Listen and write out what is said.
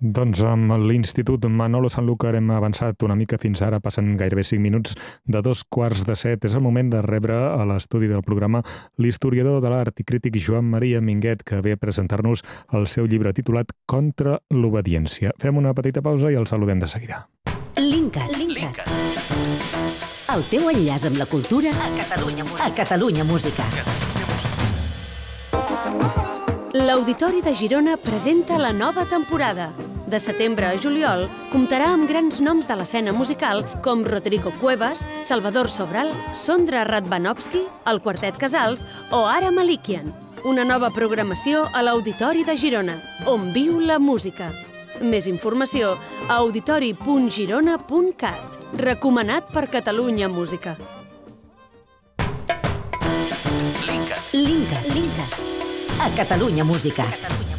Doncs amb l'Institut Manolo Sanlúcar hem avançat una mica fins ara, passen gairebé 5 minuts de 2:45. És el moment de rebre a l'estudi del programa l'historiador de l'art i crític Joan Maria Minguet, que ve a presentar-nos el seu llibre titulat Contra l'obediència. Fem una petita pausa i el saludem de seguida. Linkat. El teu enllaç amb la cultura a Catalunya Música. L'Auditori de Girona presenta la nova temporada. De setembre a juliol comptarà amb grans noms de l'escena musical com Rodrigo Cuevas, Salvador Sobral, Sondra Radvanovsky, el Quartet Casals o Ara Malikian. Una nova programació a l'Auditori de Girona, on viu la música. Més informació a auditori.girona.cat. Recomanat per Catalunya Música. Linkat. A Catalunya Música.